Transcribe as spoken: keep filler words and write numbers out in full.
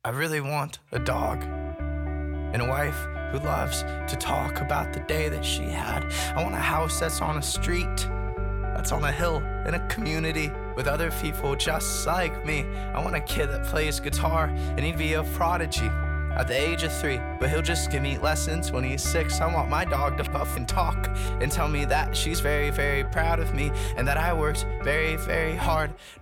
I really want a dog and a wife who loves to talk about the day that she had. I want a house that's on a street, that's on a hill, in a community with other people just like me. I want a kid that plays guitar, and he'd be a prodigy at the age of three, but he'll just give me lessons when he's six. I want my dog to puff and talk and tell me that she's very, very proud of me and that I worked very, very hard.